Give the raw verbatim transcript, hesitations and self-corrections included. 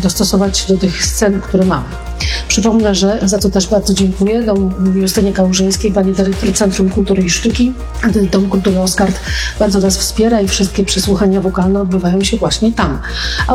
dostosować się do tych scen, które mamy. Przypomnę, że za co też bardzo dziękuję Dom Justynie Kałużyńskiej, pani dyrektor Centrum Kultury i Sztuki. Dom Kultury Oskard bardzo nas wspiera i wszystkie przesłuchania wokalne odbywają się właśnie tam.